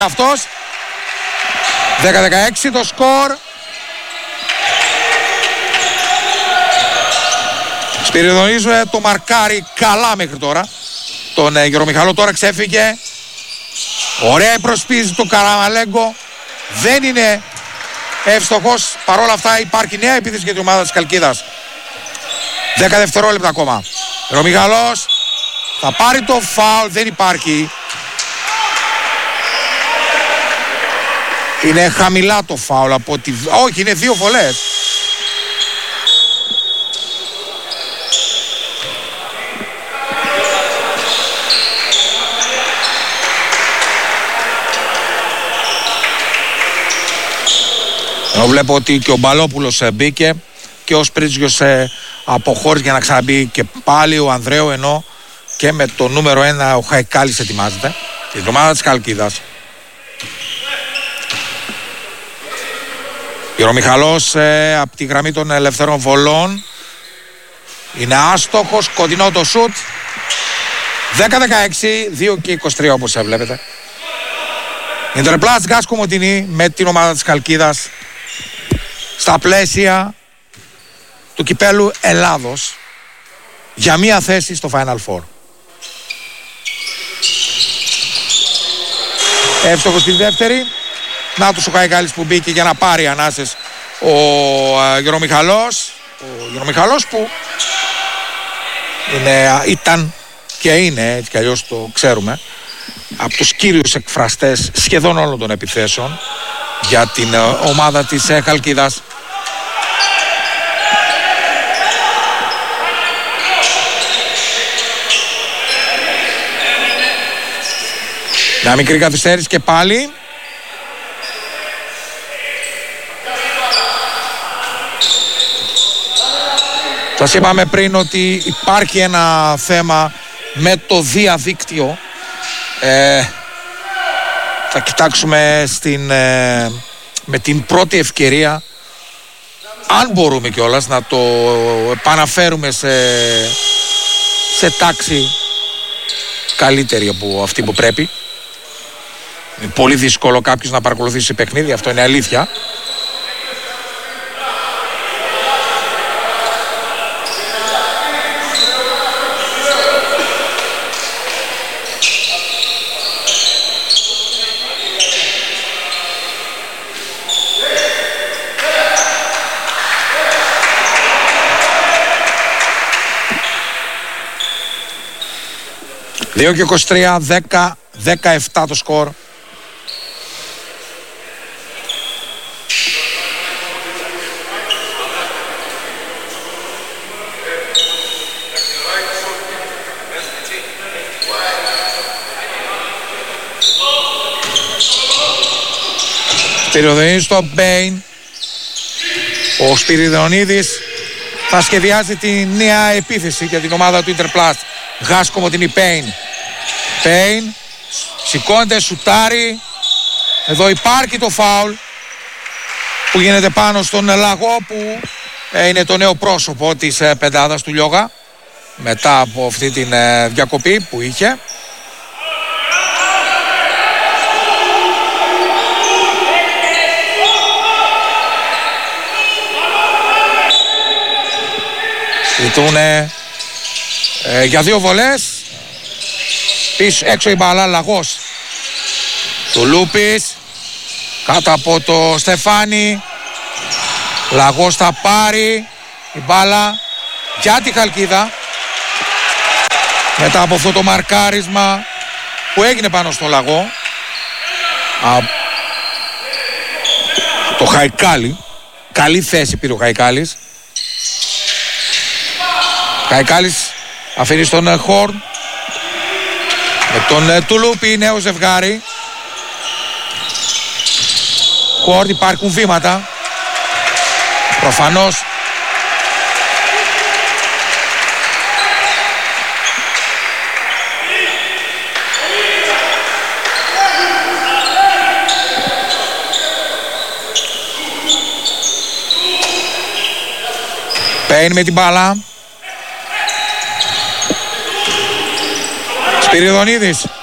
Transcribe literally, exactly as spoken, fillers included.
αυτός. δέκα δεκαέξι το σκορ. Σπυριδονής το μαρκάρει καλά μέχρι τώρα τον ε, Γερομιχαλό. Τώρα ξέφυγε. Ωραία η προσπίση του Καραμαλέγκο. Δεν είναι εύστοχος. Παρόλα αυτά υπάρχει νέα επίθεση για την ομάδα της Χαλκίδας. δέκα δευτερόλεπτα ακόμα. Γερομιχαλός θα πάρει το φάουλ. Δεν υπάρχει. Είναι χαμηλά το φάουλ από τη... Όχι, είναι δύο βολές. Ενώ βλέπω ότι και ο Μπαλόπουλος μπήκε και ο Σπρίτζιος αποχώρησε για να ξαναμπεί και πάλι ο Ανδρέου, ενώ και με το νούμερο ένα ο Χαϊκάλης ετοιμάζεται την ομάδα της Χαλκίδας. Γερομιχαλός ε, από τη γραμμή των ελευθερών βολών είναι άστοχος, κοντινό το σουτ. Δέκα δεκαέξι, δύο και είκοσι τρία όπως βλέπετε. Ιντερπλάς Γκάς Κομοτηνή με την ομάδα της Χαλκίδας στα πλαίσια του κυπέλου Ελλάδος για μία θέση στο Final Four. Εύστοχος στη δεύτερη. Να τους ο Χαϊκάλης που μπήκε για να πάρει ανάσες ο ε, Γερομιχαλός. Ο Γερομιχαλός που είναι, ήταν και είναι, έτσι κι αλλιώς το ξέρουμε, από τους κύριους εκφραστές σχεδόν όλων των επιθέσεων για την ε, ομάδα της ε, Χαλκίδας. Μια μικρή καθυστέρηση και πάλι. Σας είπαμε πριν ότι υπάρχει ένα θέμα με το διαδίκτυο. Ε, θα κοιτάξουμε στην, ε, με την πρώτη ευκαιρία, αν μπορούμε κιόλας, να το επαναφέρουμε σε, σε τάξη καλύτερη από αυτή που πρέπει. Είναι πολύ δύσκολο κάποιος να παρακολουθήσει παιχνίδι, αυτό είναι αλήθεια. δύο και είκοσι τρία, δέκα δεκαεπτά το σκορ. Σπυριδονίδης στο Μπέιν. Ο Σπυριδονίδης θα σχεδιάζει τη νέα επίθεση για την ομάδα του Ιντερπλάστ. Γάσκο Κομοτηνή Πέιν. Πέιν σηκώνεται, σουτάρει. Εδώ υπάρχει το φάουλ που γίνεται πάνω στον Λαγό, που είναι το νέο πρόσωπο της πεντάδας του Λιώγα μετά από αυτή την διακοπή που είχε. Ζητούνε ε, για δύο βολές. Πίσω έξω η μπάλα, Λαγός. Του Λούπης. Κάτω από το Στεφάνι. Λαγός θα πάρει η μπάλα για τη Χαλκίδα. Μετά από αυτό το μαρκάρισμα που έγινε πάνω στο Λαγό. Α, το Χαϊκάλη. Καλή θέση πήρε ο Χαϊκάλης. Χαϊκάλης αφήνει στον Χόρν με τον Τουλούπι, νέο ζευγάρι. Χόρν, υπάρχουν βήματα προφανώς. Παίρνει με την μπάλα. Σπυριδονίδης